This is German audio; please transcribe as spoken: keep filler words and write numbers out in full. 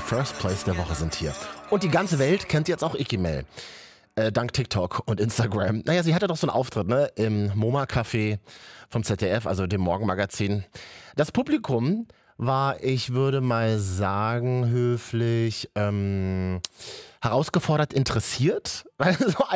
First Place der Woche sind hier. Und die ganze Welt kennt jetzt auch Ikimel. Äh, dank TikTok und Instagram. Naja, sie hatte doch so einen Auftritt, ne? Im MoMA-Café vom Z D F, also dem Morgenmagazin. Das Publikum war, ich würde mal sagen, höflich, ähm, herausgefordert interessiert. Weil so